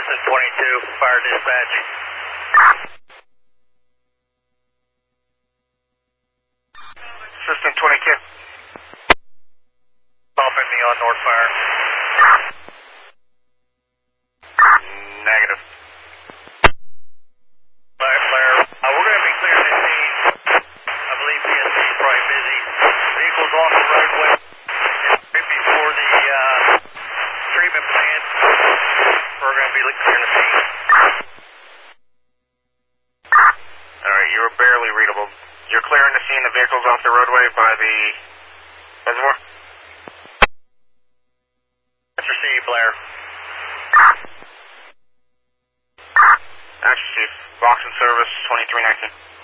Assistant 22, fire dispatch. Assistant 22. Stopping me on North Fire. Negative. Flare. We're going to be clearing the scene. I believe PSC is probably busy. Vehicles on the roadway. Right before the treatment plant. We're going to be clearing the scene. Alright, you were barely readable. You're clearing the scene, the vehicle's off the roadway by the reservoir? Mr. C, Blair. Action Chief, box and service 2319.